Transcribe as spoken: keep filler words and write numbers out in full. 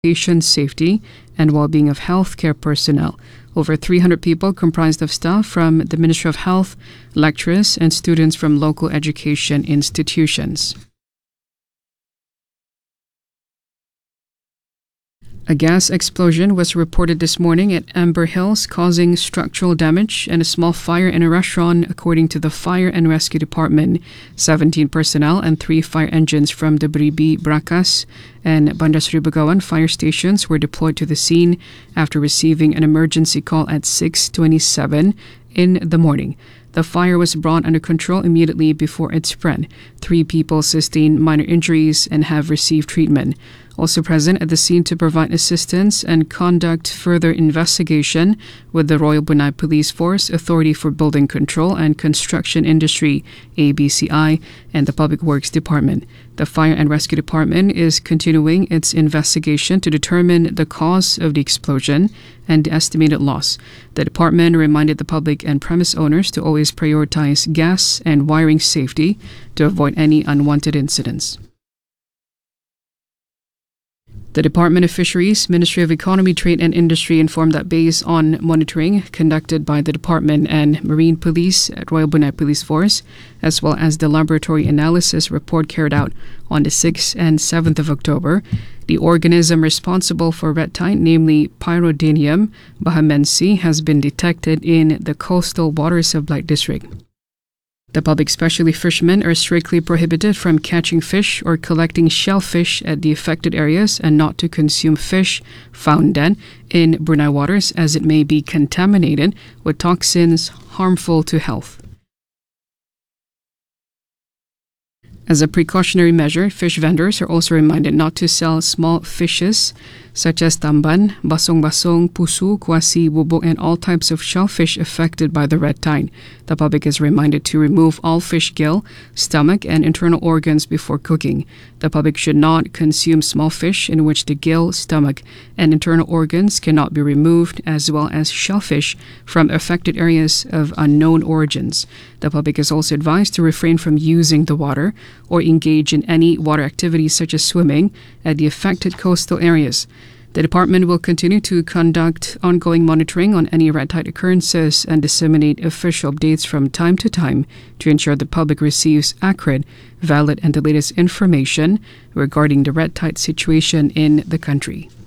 patient safety and well-being of healthcare personnel. Over three hundred people comprised of staff from the Ministry of Health, lecturers, and students from local education institutions. A gas explosion was reported this morning at Amber Hills, causing structural damage and a small fire in a restaurant, according to the Fire and Rescue Department. seventeen personnel and three fire engines from the Beribi, Brakas, and Bandar Seri Begawan fire stations were deployed to the scene after receiving an emergency call at six twenty-seven in the morning. The fire was brought under control immediately before it spread. Three people sustained minor injuries and have received treatment. Also present at the scene to provide assistance and conduct further investigation with the Royal Brunei Police Force, Authority for Building Control and Construction Industry, A B C I, and the Public Works Department. The Fire and Rescue Department is continuing its investigation to determine the cause of the explosion and the estimated loss. The department reminded the public and premise owners to always prioritize gas and wiring safety to avoid any unwanted incidents. The Department of Fisheries, Ministry of Economy, Trade and Industry informed that based on monitoring conducted by the department and Marine Police at Royal Brunei Police Force, as well as the laboratory analysis report carried out on the sixth and seventh of October, the organism responsible for red tide, namely Pyrodinium bahamensi, has been detected in the coastal waters of Black District. The public, especially fishermen, are strictly prohibited from catching fish or collecting shellfish at the affected areas and not to consume fish found dead in Brunei waters, as it may be contaminated with toxins harmful to health. As a precautionary measure, fish vendors are also reminded not to sell small fishes such as tamban, basong-basong, pusu, kuasi, bubuk, and all types of shellfish affected by the red tide. The public is reminded to remove all fish gill, stomach, and internal organs before cooking. The public should not consume small fish in which the gill, stomach, and internal organs cannot be removed, as well as shellfish from affected areas of unknown origins. The public is also advised to refrain from using the water or engage in any water activities such as swimming at the affected coastal areas. The department will continue to conduct ongoing monitoring on any red tide occurrences and disseminate official updates from time to time to ensure the public receives accurate, valid, and the latest information regarding the red tide situation in the country.